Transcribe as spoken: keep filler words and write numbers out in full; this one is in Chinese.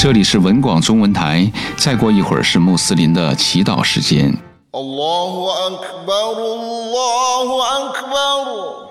这里是文广中文台，再过一会儿是穆斯林的祈祷时间。 Allahu Akbar, Allahu Akbar